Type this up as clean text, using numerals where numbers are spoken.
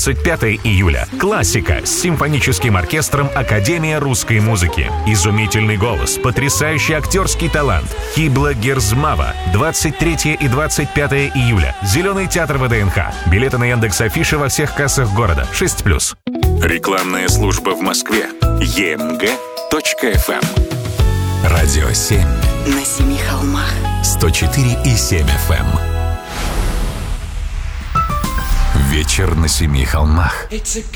25 июля. Классика с симфоническим оркестром Академия русской музыки. Изумительный голос, потрясающий актерский талант. Хибла Герзмава. 23 и 25 июля. Зеленый театр ВДНХ. Билеты на Яндекс.Афише во всех кассах города. 6+. Рекламная служба в Москве. emg.fm. Радио 7. На семи холмах. 104,7 FM. Вечер на семи холмах.